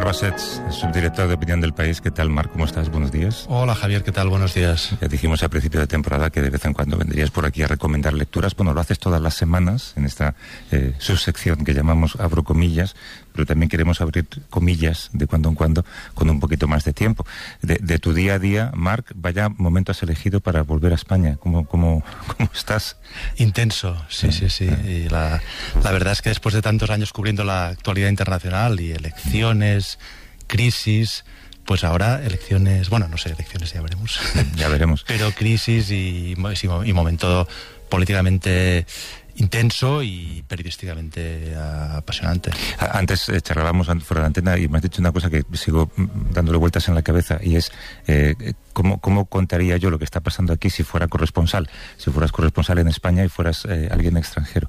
Marc Bassets, subdirector de Opinión del País. ¿Qué tal, Marc? ¿Cómo estás? Buenos días. Hola, Javier. ¿Qué tal? Buenos días. Ya dijimos a principio de temporada que de vez en cuando vendrías por aquí a recomendar lecturas. Bueno, lo haces todas las semanas en esta subsección que llamamos Abro Comillas, pero también queremos abrir comillas de cuando en cuando con un poquito más de tiempo. De tu día a día, Marc, vaya momento has elegido para volver a España. ¿Cómo estás? Intenso, sí. Y la verdad es que después de tantos años cubriendo la actualidad internacional y elecciones, crisis, pues ahora elecciones, bueno, no sé, elecciones ya veremos. Ya veremos. Pero crisis y momento políticamente intenso y periodísticamente apasionante. Antes charlábamos fuera de la antena y me has dicho una cosa que sigo dándole vueltas en la cabeza, y es ¿cómo contaría yo lo que está pasando aquí si fuera corresponsal? Si fueras corresponsal en España y fueras alguien extranjero.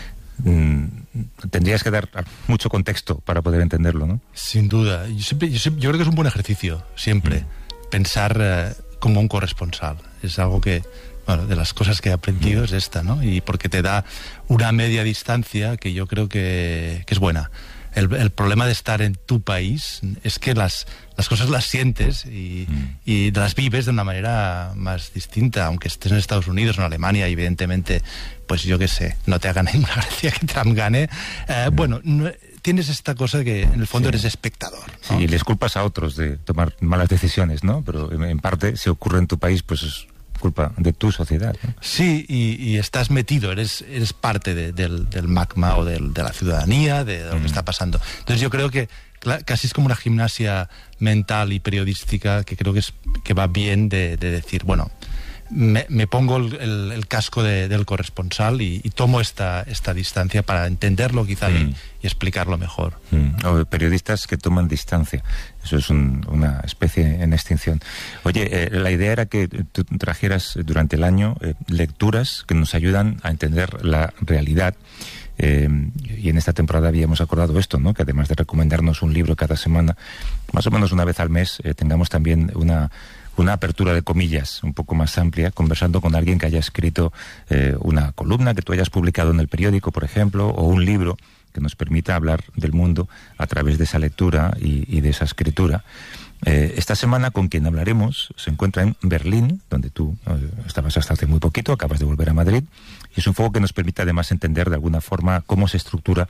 Tendrías que dar mucho contexto para poder entenderlo, ¿no? Sin duda. Yo creo que es un buen ejercicio siempre pensar como un corresponsal. Es algo que, bueno, de las cosas que he aprendido es esta, ¿no? Y porque te da una media distancia que yo creo que es buena. El problema de estar en tu país es que las cosas las sientes y las vives de una manera más distinta, aunque estés en Estados Unidos o en Alemania, y evidentemente, pues yo qué sé, no te haga ninguna gracia que Trump gane. Bueno, tienes esta cosa que en el fondo eres espectador, ¿no? Sí, y les culpas a otros de tomar malas decisiones, ¿no? Pero en parte, si ocurre en tu país, pues es culpa de tu sociedad, ¿no? Sí, y estás metido, eres parte del magma o de la ciudadanía, de lo que está pasando. Entonces yo creo que casi es como una gimnasia mental y periodística que creo que va bien de decir, bueno, me pongo el casco del corresponsal y tomo esta distancia para entenderlo quizá y explicarlo mejor. O periodistas que toman distancia. Eso es una especie en extinción. Oye, la idea era que tú trajeras durante el año lecturas que nos ayudan a entender la realidad. Y en esta temporada habíamos acordado esto, ¿no? Que además de recomendarnos un libro cada semana, más o menos una vez al mes, tengamos también una apertura de comillas un poco más amplia, conversando con alguien que haya escrito una columna que tú hayas publicado en el periódico, por ejemplo, o un libro que nos permita hablar del mundo a través de esa lectura y de esa escritura. Esta semana con quien hablaremos se encuentra en Berlín, donde tú estabas hasta hace muy poquito, acabas de volver a Madrid, y es un foro que nos permite además entender de alguna forma cómo se estructura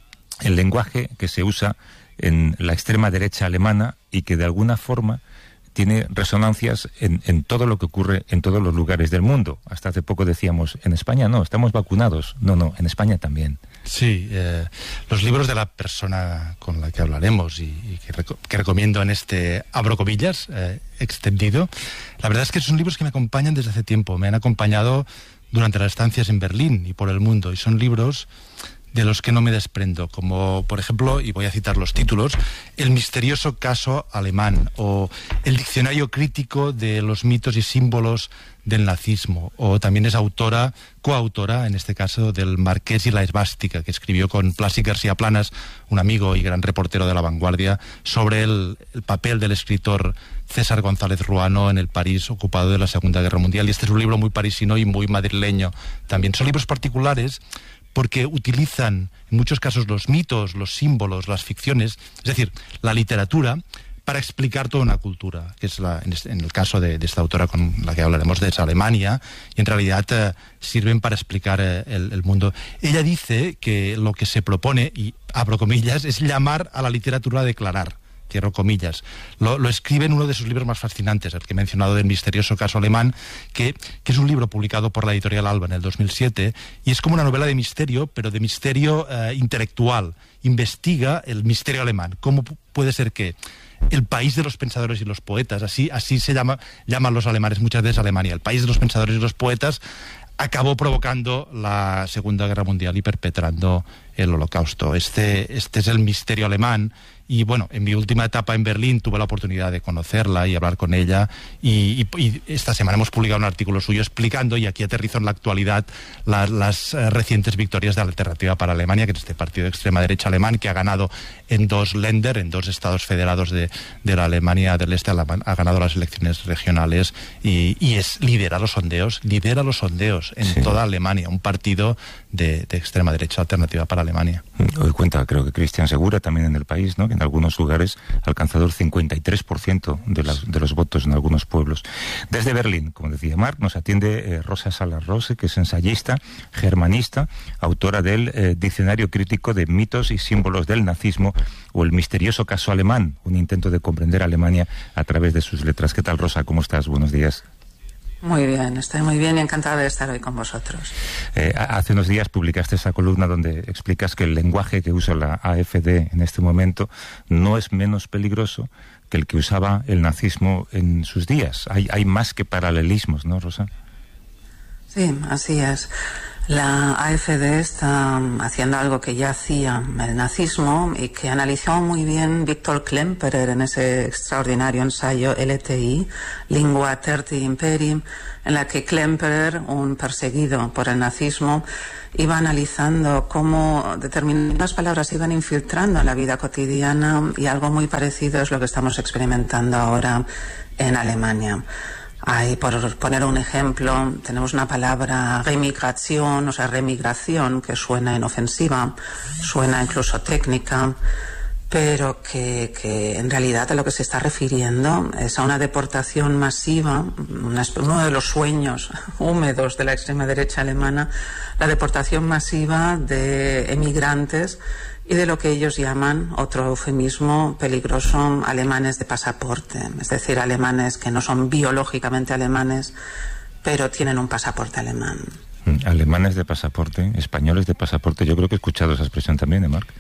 el lenguaje que se usa en la extrema derecha alemana y que de alguna forma tiene resonancias en todo lo que ocurre en todos los lugares del mundo. Hasta hace poco decíamos, en España no, estamos vacunados. No, en España también. Sí, los libros de la persona con la que hablaremos y que recomiendo en este abro comillas extendido, la verdad es que son libros que me acompañan desde hace tiempo. Me han acompañado durante las estancias en Berlín y por el mundo, y son libros de los que no me desprendo, como por ejemplo, y voy a citar los títulos, El misterioso caso alemán, o El diccionario crítico de los mitos y símbolos del nazismo, o también es coautora, en este caso, del Marqués y la esvástica, que escribió con Plácido García Planas, un amigo y gran reportero de La Vanguardia, sobre el papel del escritor César González Ruano en el París ocupado de la Segunda Guerra Mundial. Y este es un libro muy parisino y muy madrileño también. Son libros particulares porque utilizan en muchos casos los mitos, los símbolos, las ficciones, es decir, la literatura, para explicar toda una cultura, que es en el caso de esta autora con la que hablaremos, de Alemania, y en realidad sirven para explicar el mundo. Ella dice que lo que se propone, y abro comillas, es llamar a la literatura a declarar. Cierro comillas. Lo escribe en uno de sus libros más fascinantes, el que he mencionado, del misterioso caso alemán, que es un libro publicado por la editorial Alba en el 2007, y es como una novela de misterio, pero de misterio intelectual. Investiga el misterio alemán. ¿Cómo puede ser que el país de los pensadores y los poetas, así se llaman los alemanes muchas veces Alemania, el país de los pensadores y los poetas, acabó provocando la Segunda Guerra Mundial y perpetrando el Holocausto? Este es el misterio alemán. Y bueno, en mi última etapa en Berlín tuve la oportunidad de conocerla y hablar con ella, y esta semana hemos publicado un artículo suyo explicando, y aquí aterrizo en la actualidad, las recientes victorias de la Alternativa para Alemania, que es este partido de extrema derecha alemán que ha ganado en dos estados federados de la Alemania del Este, ha ganado las elecciones regionales y lidera los sondeos en toda Alemania, un partido de extrema derecha, Alternativa para Alemania. Hoy cuenta, creo que Cristian Segura, también en El País, ¿no?, que en algunos lugares ha alcanzado el 53% de los votos en algunos pueblos. Desde Berlín, como decía Marc, nos atiende Rosa Salas-Rose, que es ensayista, germanista, autora del Diccionario Crítico de Mitos y Símbolos del Nazismo, o El misterioso caso alemán, un intento de comprender a Alemania a través de sus letras. ¿Qué tal, Rosa? ¿Cómo estás? Buenos días. Muy bien, estoy muy bien y encantada de estar hoy con vosotros. Hace unos días publicaste esa columna donde explicas que el lenguaje que usa la AfD en este momento no es menos peligroso que el que usaba el nazismo en sus días. Hay más que paralelismos, ¿no, Rosa? Sí, así es. La AfD está haciendo algo que ya hacía el nazismo y que analizó muy bien Viktor Klemperer en ese extraordinario ensayo LTI, Lingua Tertii Imperii, en la que Klemperer, un perseguido por el nazismo, iba analizando cómo determinadas palabras iban infiltrando en la vida cotidiana, y algo muy parecido es lo que estamos experimentando ahora en Alemania. Por poner un ejemplo, tenemos una palabra remigración, o sea, remigración, que suena inofensiva, suena incluso técnica, pero que en realidad a lo que se está refiriendo es a una deportación masiva, uno de los sueños húmedos de la extrema derecha alemana, la deportación masiva de emigrantes y de lo que ellos llaman, otro eufemismo peligroso, alemanes de pasaporte, es decir, alemanes que no son biológicamente alemanes, pero tienen un pasaporte alemán. Alemanes de pasaporte, españoles de pasaporte, yo creo que he escuchado esa expresión también, Marc.